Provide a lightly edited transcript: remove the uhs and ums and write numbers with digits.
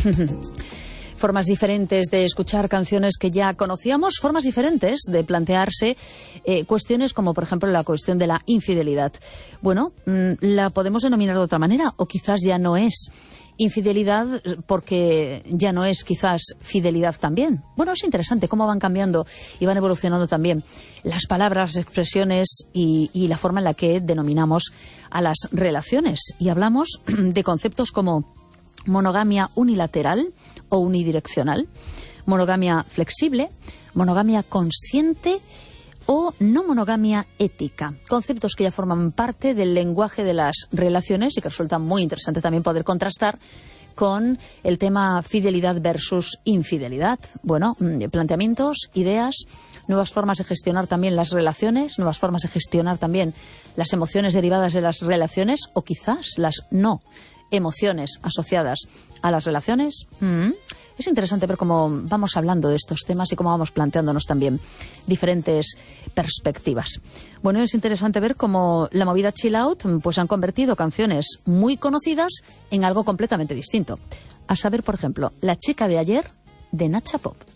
Formas diferentes de escuchar canciones que ya conocíamos, formas diferentes de plantearse cuestiones como, por ejemplo, la cuestión de la infidelidad. Bueno, la podemos denominar de otra manera, o quizás ya no es infidelidad porque ya no es quizás fidelidad también. Bueno, es interesante cómo van cambiando y van evolucionando también las palabras, expresiones y la forma en la que denominamos a las relaciones. Y hablamos de conceptos como monogamia unilateral o unidireccional, monogamia flexible, monogamia consciente o no monogamia ética. Conceptos que ya forman parte del lenguaje de las relaciones y que resulta muy interesante también poder contrastar con el tema fidelidad versus infidelidad. Bueno, planteamientos, ideas, nuevas formas de gestionar también las relaciones, nuevas formas de gestionar también las emociones derivadas de las relaciones o quizás las no emociones asociadas a las relaciones. Es interesante ver cómo vamos hablando de estos temas y cómo vamos planteándonos también diferentes perspectivas. Bueno, es interesante ver cómo la movida chill out pues han convertido canciones muy conocidas en algo completamente distinto. A saber, por ejemplo, La chica de ayer de Nacha Pop.